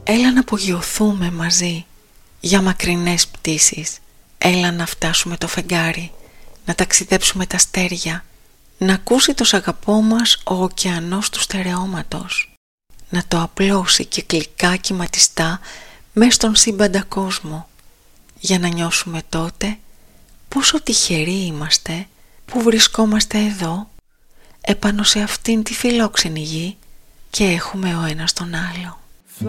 Έλα να απογειωθούμε μαζί για μακρινές πτήσεις. Έλα να φτάσουμε το φεγγάρι, να ταξιδέψουμε τα αστέρια, να ακούσει το σ' αγαπώ μας ο ωκεανός του στερεώματος, να το απλώσει κυκλικά κυματιστά μες στον σύμπαντα κόσμο, για να νιώσουμε τότε πόσο τυχεροί είμαστε που βρισκόμαστε εδώ, επάνω σε αυτήν τη φιλόξενη γη και έχουμε ο ένας τον άλλο.